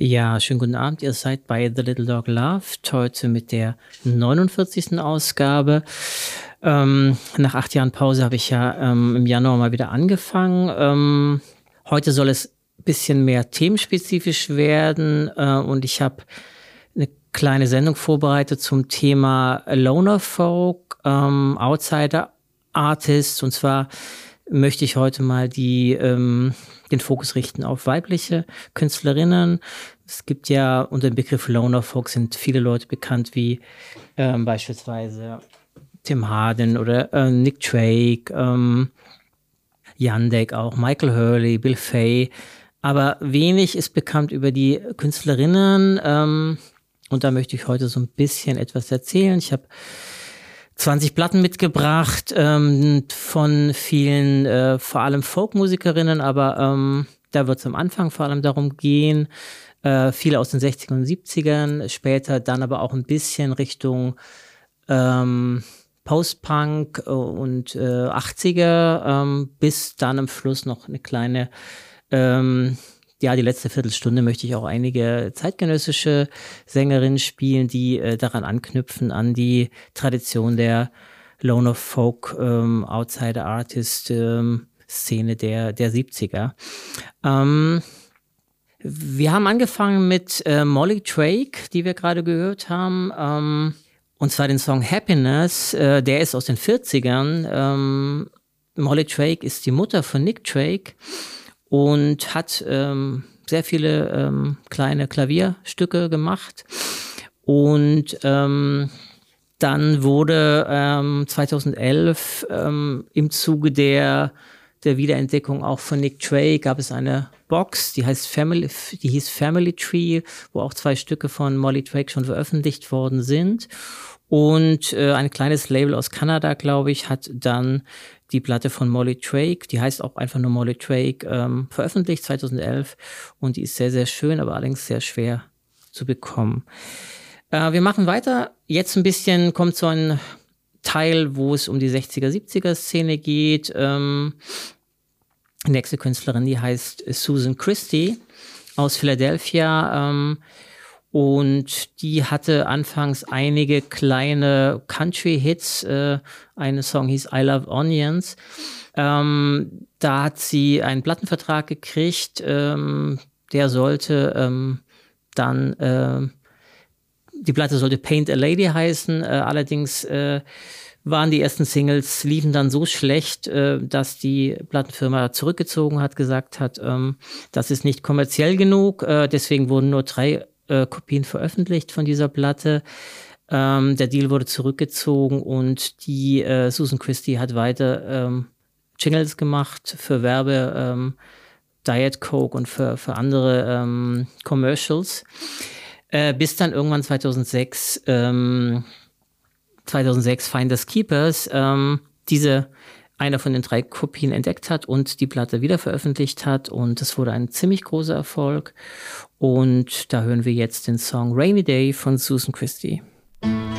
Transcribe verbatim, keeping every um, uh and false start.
Ja, schönen guten Abend. Ihr seid bei The Little Dog Loved, heute mit der neunundvierzigsten Ausgabe. Ähm, nach acht Jahren Pause habe ich ja ähm, im Januar mal wieder angefangen. Ähm, heute soll es ein bisschen mehr themenspezifisch werden äh, und ich habe eine kleine Sendung vorbereitet zum Thema Loner Folk, ähm, Outsider Artists, und zwar möchte ich heute mal die, ähm, den Fokus richten auf weibliche Künstlerinnen. Es gibt ja unter dem Begriff Loner Folk sind viele Leute bekannt, wie ähm, beispielsweise Tim Hardin oder äh, Nick Drake, ähm, Jandek auch, Michael Hurley, Bill Fay. Aber wenig ist bekannt über die Künstlerinnen. Ähm, und da möchte ich heute so ein bisschen etwas erzählen. Ich habe zwanzig Platten mitgebracht ähm, von vielen, äh, vor allem Folkmusikerinnen, aber ähm, da wird es am Anfang vor allem darum gehen, äh, viele aus den sechzigern und siebzigern, später dann aber auch ein bisschen Richtung ähm, Post-Punk und äh, achtziger, ähm, bis dann am Schluss noch eine kleine, ähm, ja, die letzte Viertelstunde möchte ich auch einige zeitgenössische Sängerinnen spielen, die äh, daran anknüpfen, an die Tradition der Loner Folk ähm, Outsider Artist ähm, Szene der, der siebziger. Ähm, wir haben angefangen mit äh, Molly Drake, die wir gerade gehört haben, ähm, und zwar den Song Happiness, äh, der ist aus den vierzigern. Ähm, Molly Drake ist die Mutter von Nick Drake und hat ähm, sehr viele ähm, kleine Klavierstücke gemacht. Und ähm, dann wurde ähm, zweitausendelf ähm, im Zuge der, der Wiederentdeckung auch von Nick Drake gab es eine Box, die heißt Family, die hieß Family Tree, wo auch zwei Stücke von Molly Drake schon veröffentlicht worden sind. Und äh, ein kleines Label aus Kanada, glaube ich, hat dann die Platte von Molly Drake, die heißt auch einfach nur Molly Drake, ähm, veröffentlicht zweitausendelf. Und die ist sehr, sehr schön, aber allerdings sehr schwer zu bekommen. Äh, wir machen weiter. Jetzt ein bisschen kommt so ein Teil, wo es um die sechziger, siebziger Szene geht. Ähm, die nächste Künstlerin, die heißt Susan Christie aus Philadelphia. Ähm, Und die hatte anfangs einige kleine Country-Hits. Äh, ein Song hieß I Love Onions. Ähm, da hat sie einen Plattenvertrag gekriegt. Ähm, der sollte ähm, dann, äh, die Platte sollte Paint a Lady heißen. Äh, allerdings äh, waren die ersten Singles, liefen dann so schlecht, äh, dass die Plattenfirma zurückgezogen hat, gesagt hat, ähm, das ist nicht kommerziell genug. Äh, deswegen wurden nur drei Kopien veröffentlicht von dieser Platte. Ähm, der Deal wurde zurückgezogen und die äh, Susan Christie hat weiter ähm, Jingles gemacht für Werbe, ähm, Diet Coke und für, für andere ähm, Commercials. Äh, bis dann irgendwann zweitausendsechs, ähm, zweitausendsechs Finders Keepers ähm, diese einer von den drei Kopien entdeckt hat und die Platte wieder veröffentlicht hat. Und das wurde ein ziemlich großer Erfolg. Und da hören wir jetzt den Song Rainy Day von Susan Christie.